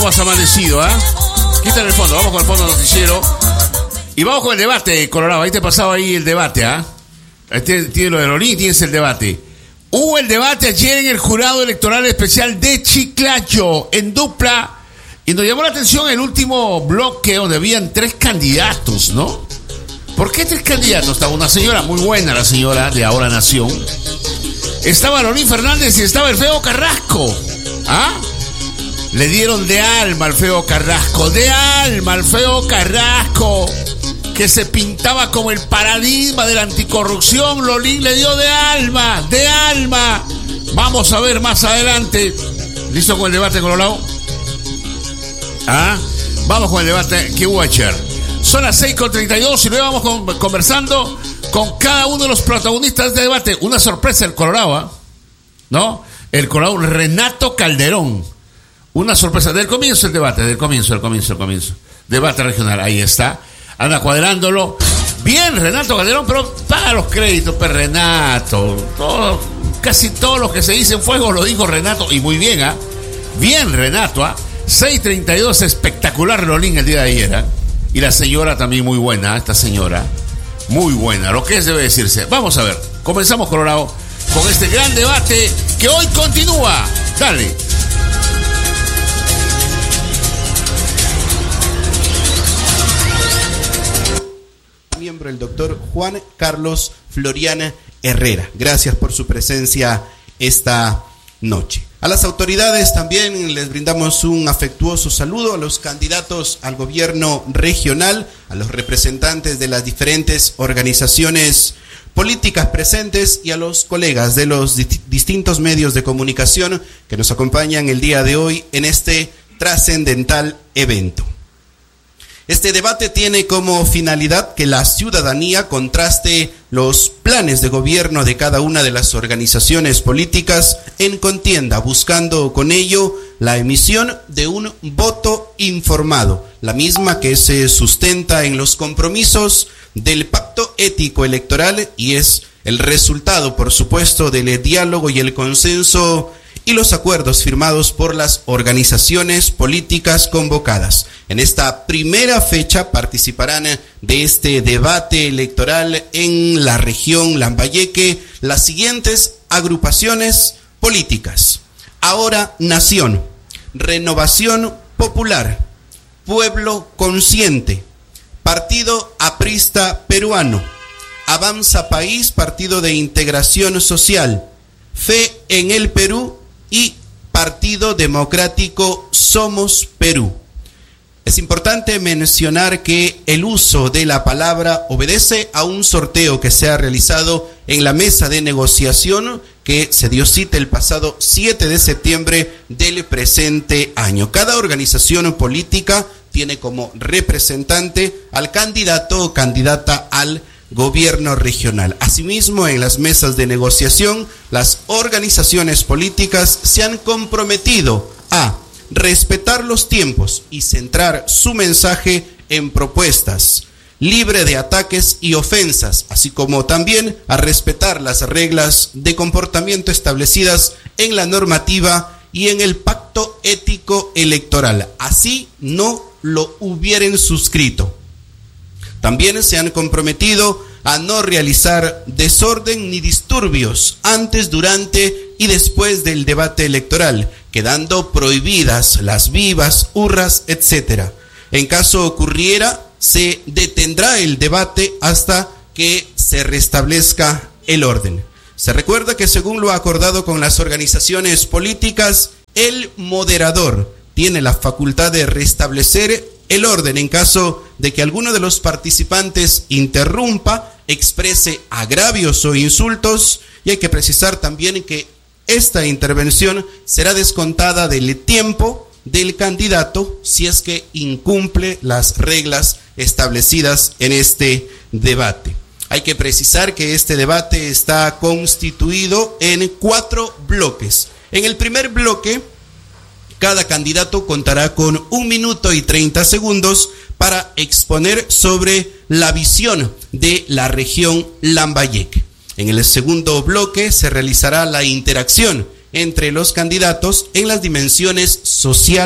Has amanecido, Quita el fondo, vamos con el fondo noticiero. Y vamos con el debate, Colorado. Ahí te pasaba ahí el debate, Tiene lo de Lolín, tienes el debate. Hubo el debate ayer en el Jurado Electoral Especial de Chiclayo, en dupla. Y nos llamó la atención el último bloque donde habían 3 candidatos, ¿no? ¿Por qué 3 candidatos? Estaba una señora muy buena, la señora de Ahora Nación. Estaba Lolín Fernández y estaba el Feo Carrasco. Le dieron de alma al Feo Carrasco, que se pintaba como el paradigma de la anticorrupción. Lolín le dio de alma. Vamos a ver más adelante. ¿Listo con el debate, Colorado? Vamos con el debate que hubo ayer. Son las 6:32 y luego vamos conversando con cada uno de los protagonistas del debate. Una sorpresa el Colorado, ¿no? El Colorado Renato Calderón. Una sorpresa del comienzo del debate, del comienzo. Debate regional, ahí está. Anda cuadrándolo. Bien, Renato Calderón, pero paga los créditos, Renato. Casi todo lo que se dice en fuego lo dijo Renato, y muy bien, Bien, Renato, 6:32, espectacular Lolín el día de ayer, Y la señora también muy buena, esta señora. Muy buena, lo que es debe decirse. Vamos a ver, comenzamos, Colorado, con este gran debate que hoy continúa. Dale. Miembro el doctor Juan Carlos Floriana Herrera. Gracias por su presencia esta noche. A las autoridades también les brindamos un afectuoso saludo, a los candidatos al gobierno regional, a los representantes de las diferentes organizaciones políticas presentes y a los colegas de los distintos medios de comunicación que nos acompañan el día de hoy en este trascendental evento. Este debate tiene como finalidad que la ciudadanía contraste los planes de gobierno de cada una de las organizaciones políticas en contienda, buscando con ello la emisión de un voto informado, la misma que se sustenta en los compromisos del Pacto Ético Electoral y es el resultado, por supuesto, del diálogo y el consenso y los acuerdos firmados por las organizaciones políticas convocadas. En esta primera fecha participarán de este debate electoral en la región Lambayeque las siguientes agrupaciones políticas: Ahora Nación, Renovación Popular, Pueblo Consciente, Partido Aprista Peruano, Avanza País, Partido de Integración Social, Fe en el Perú y Partido Democrático Somos Perú. Es importante mencionar que el uso de la palabra obedece a un sorteo que se ha realizado en la mesa de negociación que se dio cita el pasado 7 de septiembre del presente año. Cada organización política tiene como representante al candidato o candidata al gobierno regional. Asimismo, en las mesas de negociación, las organizaciones políticas se han comprometido a respetar los tiempos y centrar su mensaje en propuestas, libre de ataques y ofensas, así como también a respetar las reglas de comportamiento establecidas en la normativa y en el Pacto Ético Electoral. Así no lo hubieran suscrito. También se han comprometido a no realizar desorden ni disturbios antes, durante y después del debate electoral, quedando prohibidas las vivas, hurras, etc. En caso ocurriera, se detendrá el debate hasta que se restablezca el orden. Se recuerda que según lo acordado con las organizaciones políticas, el moderador tiene la facultad de restablecer el orden en caso de que alguno de los participantes interrumpa, exprese agravios o insultos, y hay que precisar también que esta intervención será descontada del tiempo del candidato si es que incumple las reglas establecidas en este debate. Hay que precisar que este debate está constituido en 4 bloques. En el primer bloque, cada candidato contará con 1 minuto y 30 segundos para exponer sobre la visión de la región Lambayeque. En el segundo bloque se realizará la interacción entre los candidatos en las dimensiones social,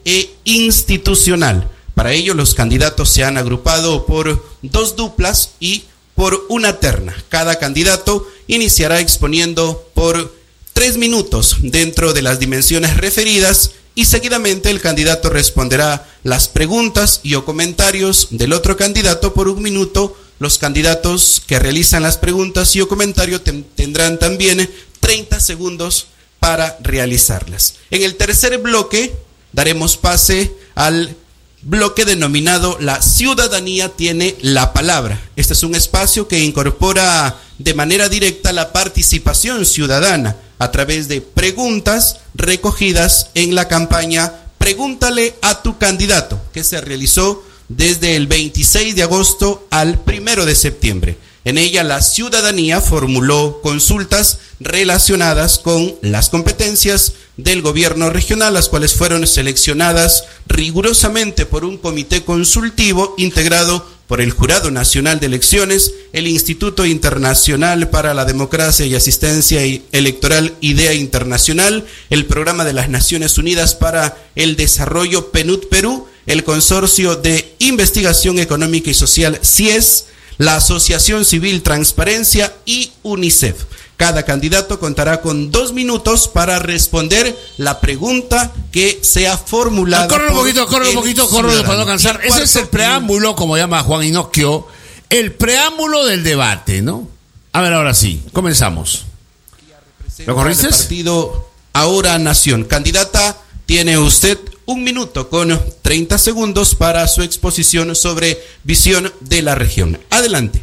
e institucional. Para ello, los candidatos se han agrupado por 2 duplas y por una terna. Cada candidato iniciará exponiendo por 3 minutos dentro de las dimensiones referidas y seguidamente el candidato responderá las preguntas y o comentarios del otro candidato por 1 minuto. Los candidatos que realizan las preguntas y o comentarios tendrán también 30 segundos para realizarlas. En el tercer bloque daremos pase al bloque denominado La Ciudadanía tiene la palabra. Este es un espacio que incorpora de manera directa la participación ciudadana a través de preguntas recogidas en la campaña Pregúntale a tu candidato, que se realizó desde el 26 de agosto al 1 de septiembre. En ella la ciudadanía formuló consultas relacionadas con las competencias del gobierno regional, las cuales fueron seleccionadas rigurosamente por un comité consultivo integrado por el Jurado Nacional de Elecciones, el Instituto Internacional para la Democracia y Asistencia Electoral IDEA Internacional, el Programa de las Naciones Unidas para el Desarrollo PNUD Perú, el Consorcio de Investigación Económica y Social CIES, la Asociación Civil Transparencia y UNICEF. Cada candidato contará con 2 minutos para responder la pregunta que sea formulada. Corre un poquito, para no cansar. Ese es el preámbulo, como llama Juan Inoquio, el preámbulo del debate, ¿no? A ver, ahora sí, comenzamos. ¿Lo corriste? Partido Ahora Nación. Candidata, tiene usted 1 minuto con 30 segundos para su exposición sobre visión de la región. Adelante.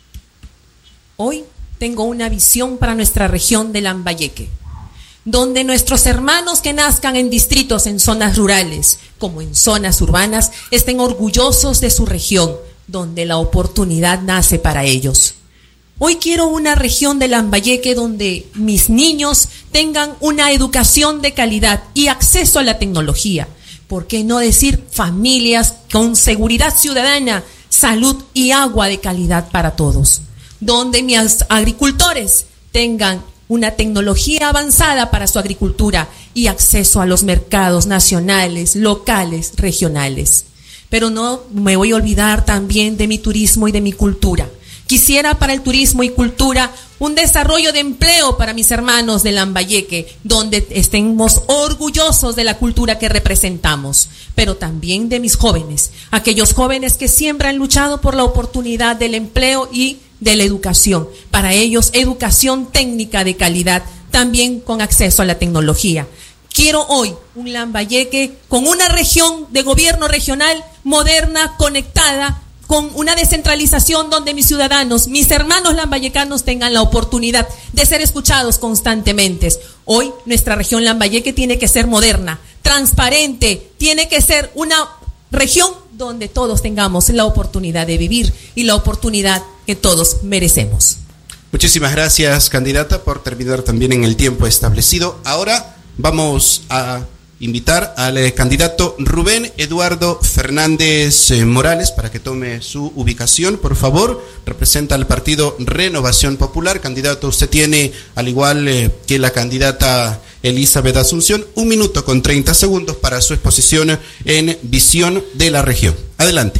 Hoy tengo una visión para nuestra región de Lambayeque, donde nuestros hermanos que nazcan en distritos en zonas rurales como en zonas urbanas estén orgullosos de su región, donde la oportunidad nace para ellos. Hoy quiero una región de Lambayeque donde mis niños tengan una educación de calidad y acceso a la tecnología. ¿Por qué no decir familias con seguridad ciudadana, salud y agua de calidad para todos? Donde mis agricultores tengan una tecnología avanzada para su agricultura y acceso a los mercados nacionales, locales, regionales. Pero no me voy a olvidar también de mi turismo y de mi cultura. Quisiera para el turismo y cultura un desarrollo de empleo para mis hermanos de Lambayeque, donde estemos orgullosos de la cultura que representamos, pero también de mis jóvenes, aquellos jóvenes que siempre han luchado por la oportunidad del empleo y de la educación. Para ellos, educación técnica de calidad, también con acceso a la tecnología. Quiero hoy un Lambayeque con una región de gobierno regional moderna, conectada, con una descentralización donde mis ciudadanos, mis hermanos lambayecanos tengan la oportunidad de ser escuchados constantemente. Hoy nuestra región Lambayeque tiene que ser moderna, transparente, tiene que ser una región donde todos tengamos la oportunidad de vivir y la oportunidad que todos merecemos. Muchísimas gracias, candidata, por terminar también en el tiempo establecido. Ahora vamos a invitar al candidato Rubén Eduardo Fernández Morales para que tome su ubicación, por favor. Representa al partido Renovación Popular. Candidato, usted tiene, al igual que la candidata Elizabeth Asunción, 1 minuto con 30 segundos para su exposición en visión de la región. Adelante.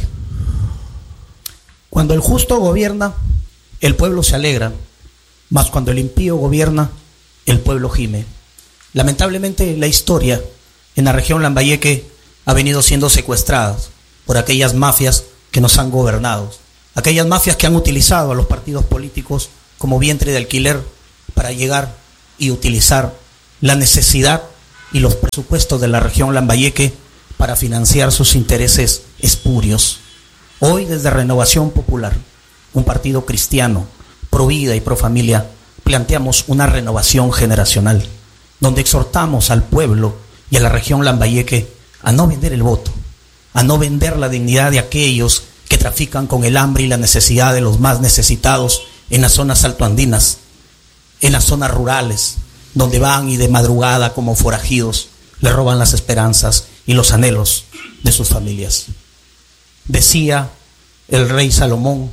Cuando el justo gobierna, el pueblo se alegra, mas cuando el impío gobierna, el pueblo gime. Lamentablemente, la historia en la región Lambayeque ha venido siendo secuestrada por aquellas mafias que nos han gobernado, aquellas mafias que han utilizado a los partidos políticos como vientre de alquiler para llegar y utilizar la necesidad y los presupuestos de la región Lambayeque para financiar sus intereses espurios. Hoy, desde Renovación Popular, un partido cristiano, pro vida y pro familia, planteamos una renovación generacional, donde exhortamos al pueblo y a la región Lambayeque a no vender el voto, a no vender la dignidad de aquellos que trafican con el hambre y la necesidad de los más necesitados en las zonas altoandinas, en las zonas rurales, donde van y de madrugada como forajidos le roban las esperanzas y los anhelos de sus familias. Decía el rey Salomón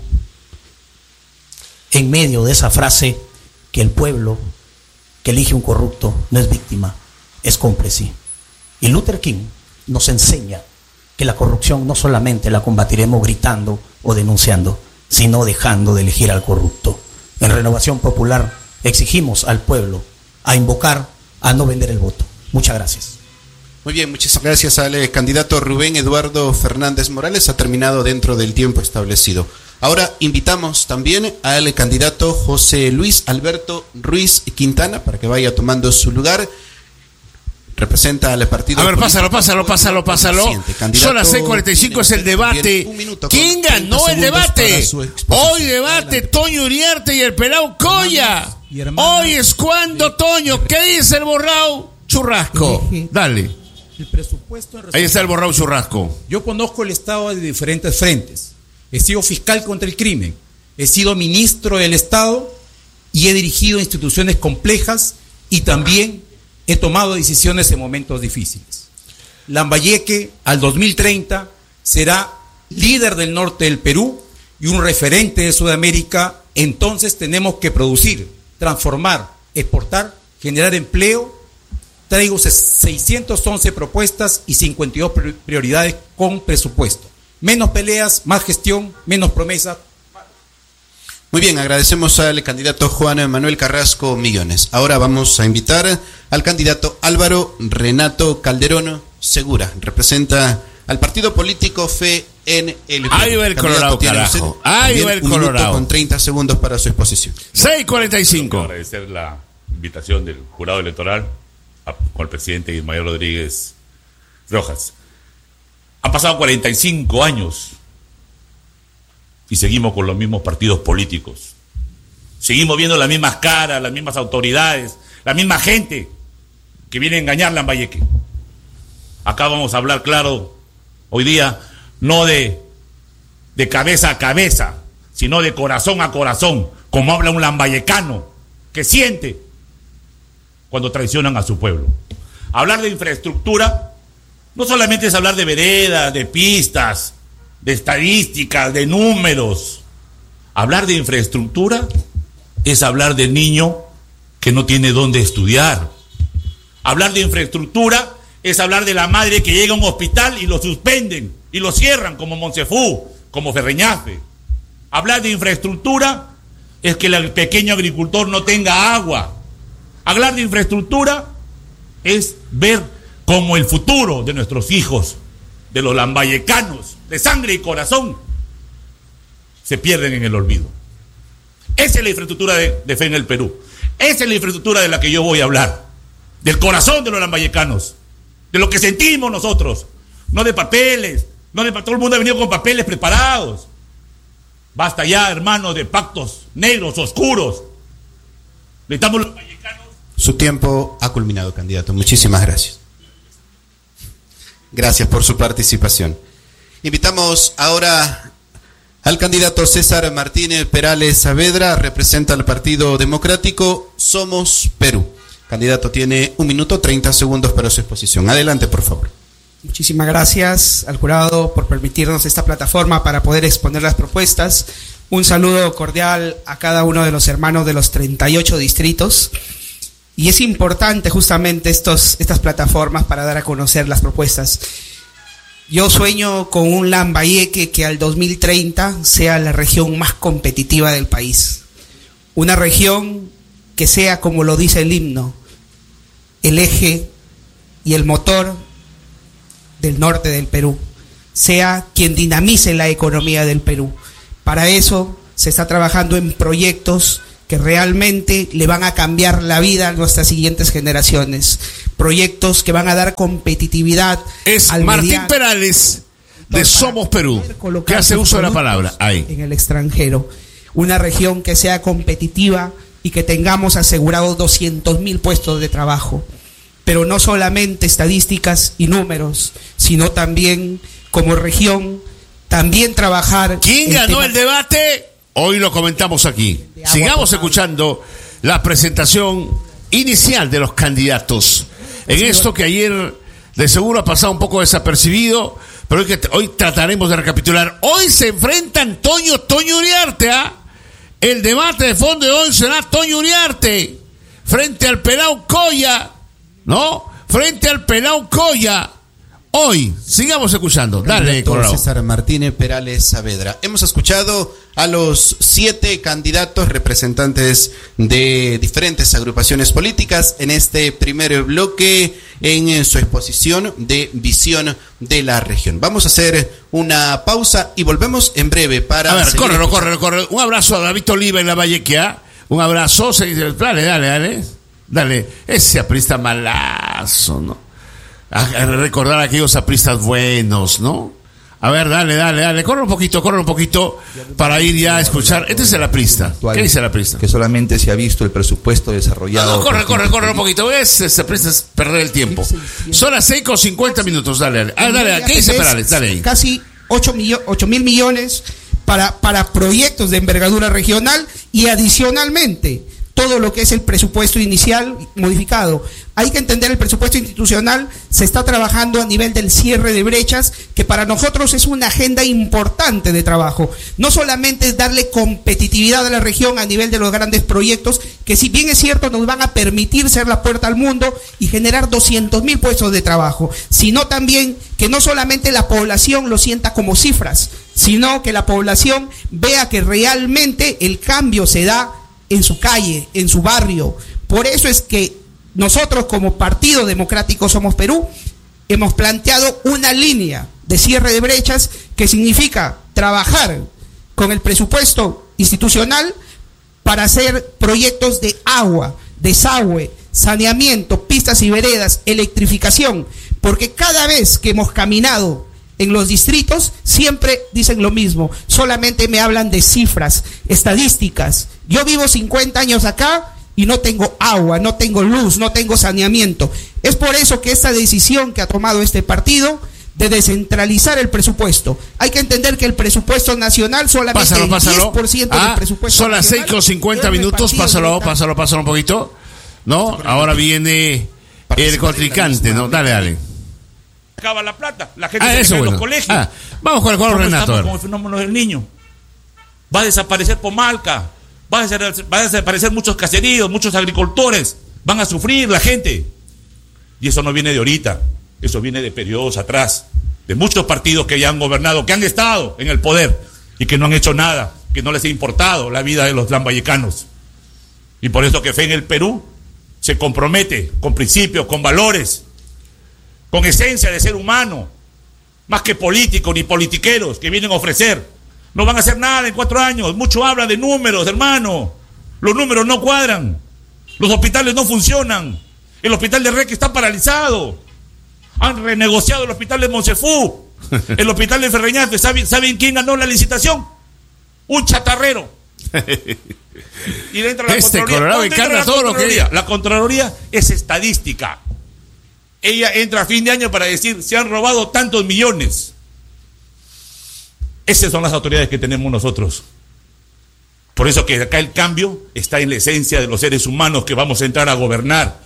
en medio de esa frase que el pueblo que elige un corrupto no es víctima, es cómplice. Y Luther King nos enseña que la corrupción no solamente la combatiremos gritando o denunciando, sino dejando de elegir al corrupto. En Renovación Popular exigimos al pueblo a invocar a no vender el voto. Muchas gracias. Muy bien, muchas gracias al candidato Rubén Eduardo Fernández Morales. Ha terminado dentro del tiempo establecido. Ahora invitamos también al candidato José Luis Alberto Ruiz Quintana para que vaya tomando su lugar. Representa al partido. A ver, pásalo. Son las 6:45, es el debate. ¿Quién ganó el debate? Hoy debate Toño Uriarte y el pelao Coya. Hoy es cuando, Toño. ¿Qué dice el borrao Churrasco? Dale. El presupuesto ahí está el borrao Churrasco. Yo conozco el Estado de diferentes frentes. He sido fiscal contra el crimen. He sido ministro del Estado y he dirigido instituciones complejas y también he tomado decisiones en momentos difíciles. Lambayeque al 2030 será líder del norte del Perú y un referente de Sudamérica. Entonces tenemos que producir, transformar, exportar, generar empleo. Traigo 611 propuestas y 52 prioridades con presupuesto. Menos peleas, más gestión, menos promesas. Muy bien, agradecemos al candidato Juan Manuel Carrasco Millones. Ahora vamos a invitar al candidato Álvaro Renato Calderón Segura. Representa al partido político Fe en el Perú. Ahí va el Colorado, carajo. Ahí va el Colorado. Con 30 segundos para su exposición. 6:45. Agradecer la invitación del jurado electoral con el presidente Ismael Rodríguez Rojas. Han pasado 45 años y seguimos con los mismos partidos políticos. Seguimos viendo las mismas caras, las mismas autoridades, la misma gente que viene a engañar a Lambayeque. Acá vamos a hablar claro hoy día, no de cabeza a cabeza, sino de corazón a corazón, como habla un lambayecano que siente cuando traicionan a su pueblo. Hablar de infraestructura no solamente es hablar de veredas, de pistas, de estadísticas, de números. Hablar de infraestructura es hablar del niño que no tiene dónde estudiar. Hablar de infraestructura es hablar de la madre que llega a un hospital y lo suspenden y lo cierran, como Monsefú, como Ferreñafe. Hablar de infraestructura es que el pequeño agricultor no tenga agua. Hablar de infraestructura es ver cómo el futuro de nuestros hijos, de los lambayecanos, de sangre y corazón, se pierden en el olvido. Esa es la infraestructura de Fe en el Perú. Esa es la infraestructura de la que yo voy a hablar. Del corazón de los lambayecanos. De lo que sentimos nosotros. No de papeles. Todo el mundo ha venido con papeles preparados. Basta ya, hermanos, de pactos negros, oscuros. Necesitamos los lambayecanos. Su tiempo ha culminado, candidato. Muchísimas gracias. Gracias por su participación. Invitamos ahora al candidato César Martínez Perales Saavedra, representa al Partido Democrático Somos Perú. Candidato tiene 1 minuto 30 segundos para su exposición. Adelante, por favor. Muchísimas gracias al jurado por permitirnos esta plataforma para poder exponer las propuestas. Un saludo cordial a cada uno de los hermanos de los 38 distritos. Y es importante justamente estas plataformas para dar a conocer las propuestas. Yo sueño con un Lambayeque que al 2030 sea la región más competitiva del país. Una región que sea, como lo dice el himno, el eje y el motor del norte del Perú. Sea quien dinamice la economía del Perú. Para eso se está trabajando en proyectos que realmente le van a cambiar la vida a nuestras siguientes generaciones. Proyectos que van a dar competitividad. Es al Martín mediano, Perales de Somos Perú, que hace uso de la palabra ahí. En el extranjero. Una región que sea competitiva y que tengamos asegurados 200,000 puestos de trabajo. Pero no solamente estadísticas y números, sino también como región, también trabajar. ¿Quién ganó el debate? Hoy lo comentamos aquí. Sigamos escuchando la presentación inicial de los candidatos. En esto que ayer de seguro ha pasado un poco desapercibido, pero hoy trataremos de recapitular. Hoy se enfrentan Toño Uriarte. El debate de fondo de hoy será Toño Uriarte frente al pelao Coya, ¿no? Frente al pelao Coya. Hoy, sigamos escuchando. Dale, Colorado. César Martínez Perales Saavedra. Hemos escuchado a los 7 candidatos representantes de diferentes agrupaciones políticas en este primer bloque en su exposición de visión de la región. Vamos a hacer una pausa y volvemos en breve para... A ver, corre. Un abrazo a David Oliva en la Vallequia. Un abrazo. Dale. Ese aprista malazo, ¿no? A recordar a aquellos apristas buenos, ¿no? A ver, dale. Corre un poquito para ir ya a escuchar. Este es el aprista. ¿Qué dice el aprista? Que solamente se ha visto el presupuesto desarrollado. Corre un poquito. Ese aprista es perder el tiempo. Son las 6:50. Dale. ¿Qué dice Perales? Dale ahí. Casi 8.000 millones para proyectos de envergadura regional y adicionalmente todo lo que es el presupuesto inicial modificado. Hay que entender el presupuesto institucional, se está trabajando a nivel del cierre de brechas, que para nosotros es una agenda importante de trabajo. No solamente es darle competitividad a la región a nivel de los grandes proyectos, que si bien es cierto nos van a permitir ser la puerta al mundo y generar 200.000 puestos de trabajo, sino también que no solamente la población lo sienta como cifras, sino que la población vea que realmente el cambio se da en su calle, en su barrio. Por eso es que nosotros como Partido Democrático Somos Perú hemos planteado una línea de cierre de brechas que significa trabajar con el presupuesto institucional para hacer proyectos de agua, desagüe, saneamiento, pistas y veredas, electrificación, porque cada vez que hemos caminado en los distritos siempre dicen lo mismo, solamente me hablan de cifras, estadísticas. Yo vivo 50 años acá y no tengo agua, no tengo luz, no tengo saneamiento. Es por eso que esta decisión que ha tomado este partido de descentralizar el presupuesto. Hay que entender que el presupuesto nacional solamente el 10% del presupuesto son las 6:50. Pásalo un poquito. ¿No? Ahora viene el contrincante, ¿no? Dale. Acaba la plata, la gente se queda en los colegios. Vamos con el cuadro, Renato. Con el fenómeno del niño. Va a desaparecer Pomalca, va a desaparecer muchos caseríos, muchos agricultores, van a sufrir la gente. Y eso no viene de ahorita, eso viene de periodos atrás, de muchos partidos que ya han gobernado, que han estado en el poder y que no han hecho nada, que no les ha importado la vida de los lambayecanos. Y por eso que Fe en el Perú se compromete con principios, con valores, con esencia de ser humano, más que políticos ni politiqueros que vienen a ofrecer. No van a hacer nada en 4 años. Mucho hablan de números, hermano. Los números no cuadran. Los hospitales no funcionan. El hospital de Reque está paralizado. Han renegociado el hospital de Monsefú. El hospital de Ferreñate. ¿Saben quién ganó la licitación? Un chatarrero. Y entra la Colorado encarna todo lo que... La Contraloría es estadística. Ella entra a fin de año para decir, se han robado tantos millones. Esas son las autoridades que tenemos nosotros. Por eso que acá el cambio está en la esencia de los seres humanos que vamos a entrar a gobernar.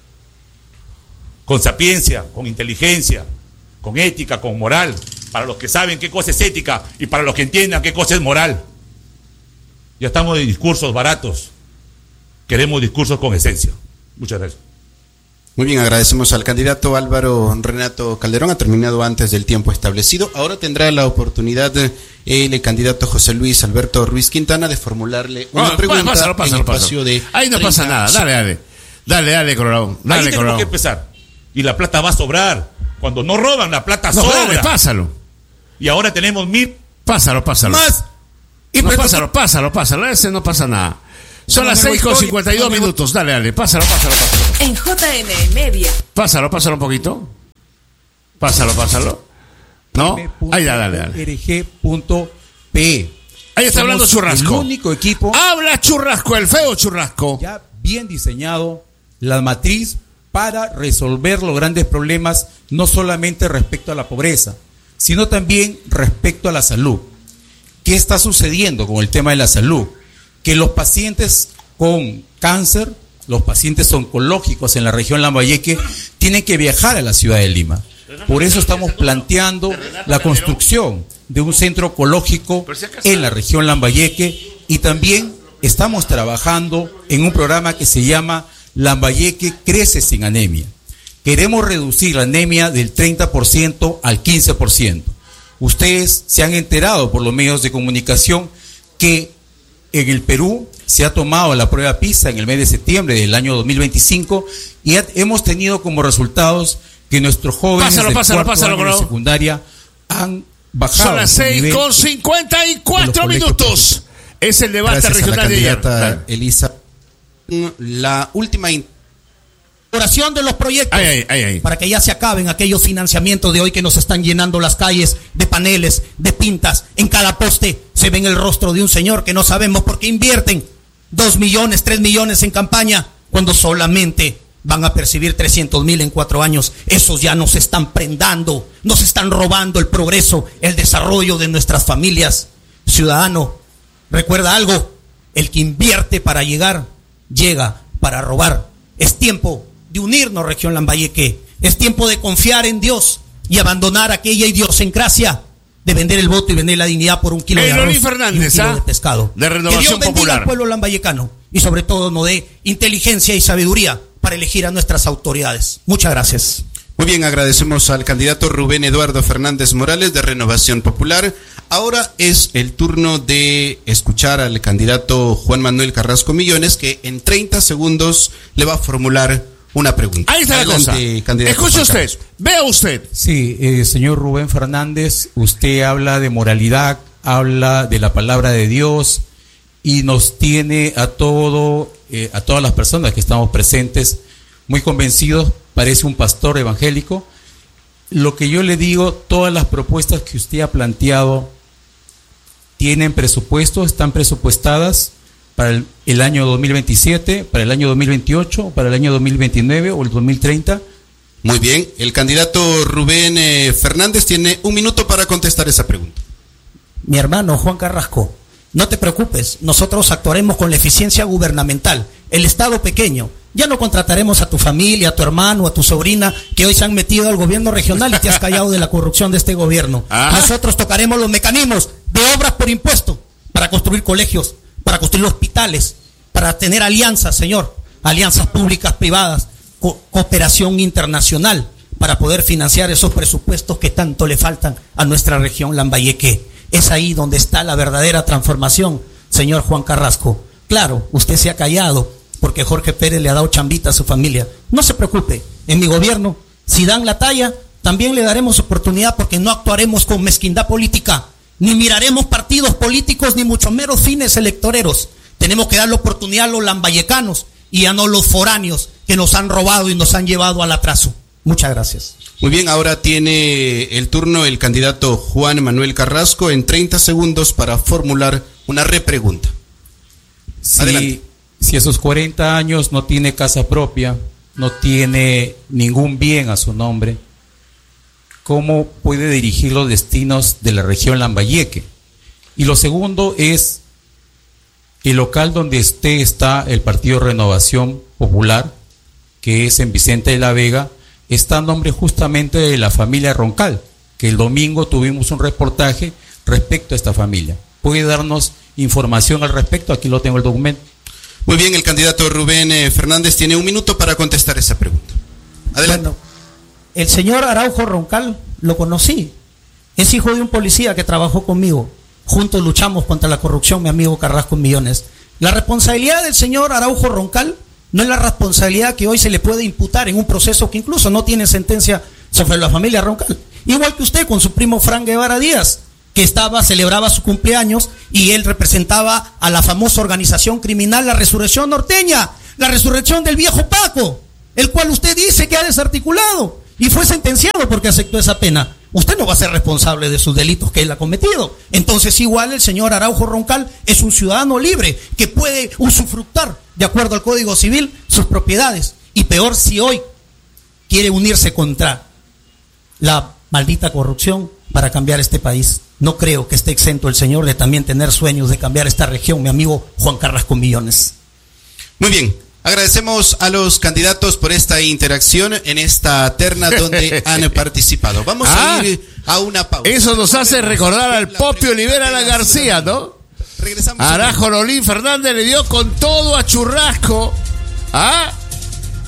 Con sapiencia, con inteligencia, con ética, con moral. Para los que saben qué cosa es ética y para los que entiendan qué cosa es moral. Ya estamos de discursos baratos. Queremos discursos con esencia. Muchas gracias. Muy bien, agradecemos al candidato Álvaro Renato Calderón. Ha terminado antes del tiempo establecido. Ahora tendrá la oportunidad el candidato José Luis Alberto Ruiz Quintana de formularle una pregunta en espacio de... Ahí no pasa nada. Dale, Colorado. Ahí tenemos que empezar. Y la plata va a sobrar. Cuando no roban, la plata sobra. Dale, pásalo. Y ahora tenemos 1.000... Pásalo. Más. Y no, pásalo. Ese no pasa nada. Son las 6:52. Dale, pásalo. En JM Media. Pásalo un poquito. Pásalo. ¿No? Ahí, dale. rg.pe. Ahí está hablando Churrasco. El único equipo. Habla Churrasco, el feo Churrasco. Ya bien diseñado la matriz para resolver los grandes problemas, no solamente respecto a la pobreza, sino también respecto a la salud. ¿Qué está sucediendo con el tema de la salud? Que los pacientes con cáncer, los pacientes oncológicos en la región Lambayeque tienen que viajar a la ciudad de Lima. Por eso estamos planteando la construcción de un centro oncológico en la región Lambayeque y también estamos trabajando en un programa que se llama Lambayeque Crece Sin Anemia, Queremos reducir la anemia del 30% al 15%. Ustedes se han enterado por los medios de comunicación que en el Perú se ha tomado la prueba PISA en el mes de septiembre del año 2025 y hemos tenido como resultados que nuestros jóvenes del cuarto año de secundaria han bajado. Son las 6:54 minutos. Es el debate regional de ayer. Elisa, la última oración de los proyectos para que ya se acaben aquellos financiamientos de hoy que nos están llenando las calles de paneles, de pintas. En cada poste se ven el rostro de un señor que no sabemos por qué invierten 2 millones, 3 millones en campaña cuando solamente van a percibir 300,000 en 4 años. Esos ya nos están prendando, nos están robando el progreso, el desarrollo de nuestras familias. Ciudadano, recuerda algo: el que invierte para llegar, llega para robar. Es tiempo de unirnos, región Lambayeque. Es tiempo de confiar en Dios y abandonar aquella idiosincrasia de vender el voto y vender la dignidad por un kilo de arroz Fernández, y un kilo de pescado. De Renovación que Dios bendiga Popular al pueblo lambayecano y sobre todo nos dé inteligencia y sabiduría para elegir a nuestras autoridades. Muchas gracias. Muy bien, agradecemos al candidato Rubén Eduardo Fernández Morales de Renovación Popular. Ahora es el turno de escuchar al candidato Juan Manuel Carrasco Millones, que en 30 segundos le va a formular una pregunta. Ahí está adelante, la cosa. Escuche usted, vea usted. Sí, señor Rubén Fernández, usted habla de moralidad, habla de la palabra de Dios y nos tiene a todas las personas que estamos presentes muy convencidos. Parece un pastor evangélico. Lo que yo le digo, todas las propuestas que usted ha planteado tienen presupuesto, están presupuestadas para el año 2027, para el año 2028, para el año 2029 o el 2030. Muy bien, el candidato Rubén Fernández tiene 1 minuto para contestar esa pregunta. Mi hermano Juan Carrasco, no te preocupes, nosotros actuaremos con la eficiencia gubernamental. El Estado pequeño, ya no contrataremos a tu familia, a tu hermano, a tu sobrina, que hoy se han metido al gobierno regional y te has callado de la corrupción de este gobierno. Nosotros tocaremos los mecanismos de obras por impuesto para construir colegios, para construir hospitales, para tener alianzas, señor, alianzas públicas, privadas, cooperación internacional, para poder financiar esos presupuestos que tanto le faltan a nuestra región Lambayeque. Es ahí donde está la verdadera transformación, señor Juan Carrasco. Claro, usted se ha callado porque Jorge Pérez le ha dado chambita a su familia. No se preocupe, en mi gobierno, si dan la talla, también le daremos oportunidad porque no actuaremos con mezquindad política, ni miraremos partidos políticos, ni mucho menos fines electoreros. Tenemos que dar la oportunidad a los lambayecanos y a no los foráneos que nos han robado y nos han llevado al atraso. Muchas gracias. Muy bien, ahora tiene el turno el candidato Juan Manuel Carrasco en 30 segundos para formular una repregunta. Adelante. Si a sus 40 años no tiene casa propia, no tiene ningún bien a su nombre, ¿cómo puede dirigir los destinos de la región Lambayeque? Y lo segundo es el local donde usted está, el Partido Renovación Popular, que es en Vicente de la Vega, está a nombre justamente de la familia Roncal, que el domingo tuvimos un reportaje respecto a esta familia. ¿Puede darnos información al respecto? Aquí lo tengo el documento. Muy bien, el candidato Rubén Fernández tiene 1 minuto para contestar esa pregunta. Adelante. Bueno, el señor Araujo Roncal lo conocí. Es hijo de un policía que trabajó conmigo. Juntos luchamos contra la corrupción, mi amigo Carrasco Millones. La responsabilidad del señor Araujo Roncal no es la responsabilidad que hoy se le puede imputar en un proceso que incluso no tiene sentencia sobre la familia Roncal. Igual que usted con su primo Fran Guevara Díaz, que celebraba su cumpleaños y él representaba a la famosa organización criminal La Resurrección Norteña, la resurrección del viejo Paco, el cual usted dice que ha desarticulado y fue sentenciado porque aceptó esa pena. Usted no va a ser responsable de sus delitos que él ha cometido. Entonces igual el señor Araujo Roncal es un ciudadano libre que puede usufructar, de acuerdo al Código Civil, sus propiedades. Y peor si hoy quiere unirse contra la maldita corrupción para cambiar este país. No creo que esté exento el señor de también tener sueños de cambiar esta región, mi amigo Juan Carrasco Millones. Muy bien, agradecemos a los candidatos por esta interacción en esta terna donde han participado. Vamos a ir a una pausa. Eso nos hace recordar al Popio Olivera La García, ¿no? Regresamos. Arajo Lolín Fernández le dio con todo a Churrasco.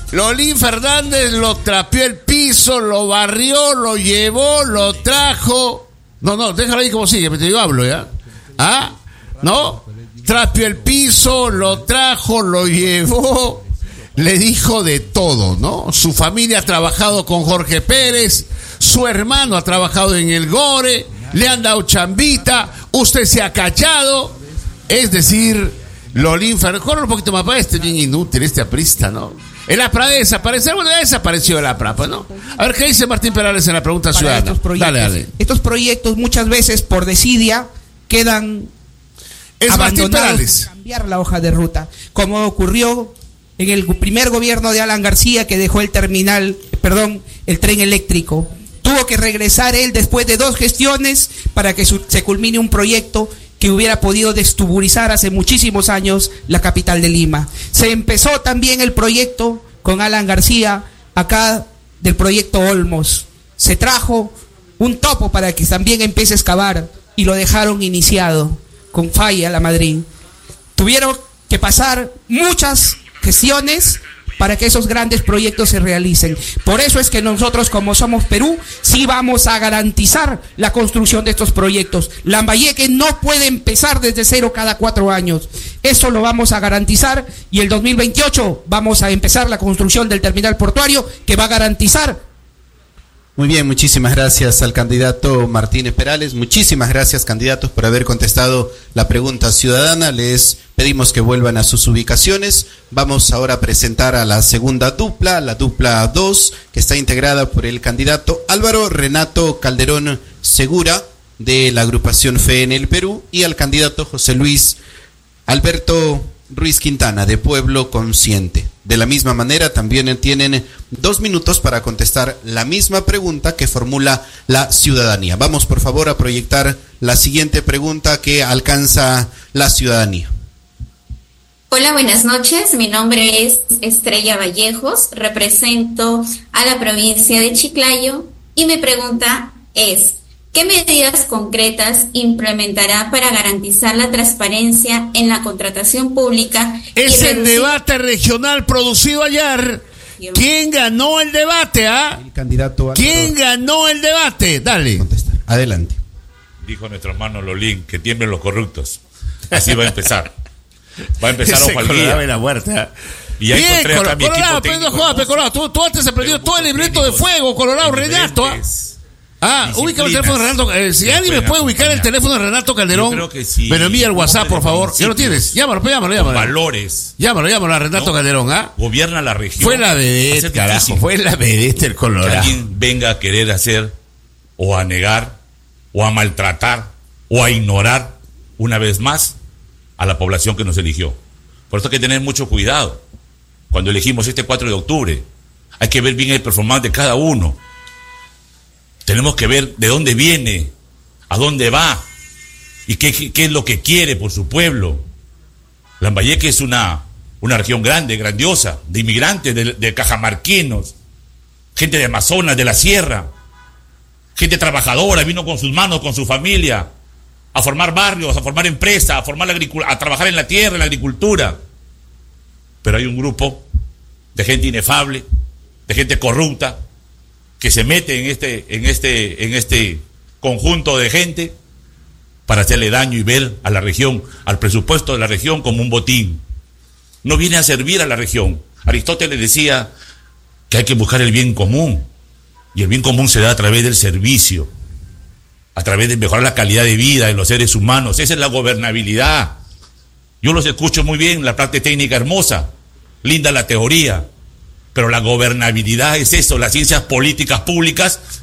Lolín Fernández lo trapeó el piso, lo barrió, lo llevó, lo trajo. No, déjalo ahí como sigue, yo hablo, ¿ya? ¿Ah? ¿No? Trapeó el piso, lo trajo, lo llevó, le dijo de todo, ¿no? Su familia ha trabajado con Jorge Pérez, su hermano ha trabajado en el Gore, le han dado chambita, usted se ha cachado. Es decir, Lolín Fernández, corre un poquito más para bien inútil este aprista, ¿no? El APRA desapareció, bueno, ya desapareció el APRA, pues, ¿no? A ver, ¿qué dice Martín Perales en la pregunta ciudadana? Dale. Estos proyectos muchas veces por desidia quedan abandonados, cambiar la hoja de ruta, como ocurrió en el primer gobierno de Alan García, que dejó el tren eléctrico. Tuvo que regresar él después de 2 gestiones para que se culmine un proyecto que hubiera podido destuburizar hace muchísimos años la capital de Lima. Se empezó también el proyecto con Alan García, acá del proyecto Olmos. Se trajo un topo para que también empiece a excavar y lo dejaron iniciado con falla la Madrid. Tuvieron que pasar muchas gestiones para que esos grandes proyectos se realicen. Por eso es que nosotros, como somos Perú, sí vamos a garantizar la construcción de estos proyectos. Lambayeque no puede empezar desde cero cada 4 años. Eso lo vamos a garantizar, y el 2028 vamos a empezar la construcción del terminal portuario, que va a garantizar. Muy bien, muchísimas gracias al candidato Martínez Perales. Muchísimas gracias, candidatos, por haber contestado la pregunta ciudadana. Les pedimos que vuelvan a sus ubicaciones. Vamos ahora a presentar a la segunda dupla, la dupla 2, que está integrada por el candidato Álvaro Renato Calderón Segura, de la agrupación Fe en el Perú, y al candidato José Luis Alberto Ruiz Quintana, de Pueblo Consciente. De la misma manera, también tienen 2 minutos para contestar la misma pregunta que formula la ciudadanía. Vamos, por favor, a proyectar la siguiente pregunta que alcanza la ciudadanía. Hola, buenas noches. Mi nombre es Estrella Vallejos, represento a la provincia de Chiclayo, y mi pregunta es: ¿qué medidas concretas implementará para garantizar la transparencia en la contratación pública? Es el debate regional producido ayer. ¿Quién ganó el debate? El candidato. ¿Quién ganó el debate? Dale. Contestar. Adelante. Dijo nuestro hermano Lolín, que tiemblen los corruptos. Así va a empezar. Va a empezar ojo al día. La muerte. Y ya encontré acá mi equipo técnico. Colorado, tú antes aprendió todo el libreto de fuego, Colorado, Renato. Ubica el teléfono de Renato. Si alguien me puede ubicar el teléfono de Renato Calderón, creo que sí. me lo envía el WhatsApp, por favor. ¿Ya lo tienes? Llámalo. Valores. Llámalo a Renato Calderón, Gobierna la región. Fue la vedette, carajo. Fue la vedette el Colorado. Que alguien venga a querer hacer, o a negar, o a maltratar, o a ignorar, una vez más, a la población que nos eligió. Por eso hay que tener mucho cuidado. Cuando elegimos este 4 de octubre, hay que ver bien el performance de cada uno. Tenemos que ver de dónde viene, a dónde va, y qué es lo que quiere por su pueblo. Lambayeque es una región grande, grandiosa, de inmigrantes, de cajamarquinos, gente de Amazonas, de la sierra, gente trabajadora, vino con sus manos, con su familia, a formar barrios, a formar empresas, a trabajar en la tierra, en la agricultura. Pero hay un grupo de gente inefable, de gente corrupta, que se mete en este conjunto de gente para hacerle daño y ver a la región, al presupuesto de la región, como un botín. No viene a servir a la región. Aristóteles decía que hay que buscar el bien común, y el bien común se da a través del servicio, a través de mejorar la calidad de vida de los seres humanos. Esa es la gobernabilidad. Yo los escucho muy bien, la parte técnica hermosa, linda la teoría, pero la gobernabilidad es eso, las ciencias políticas públicas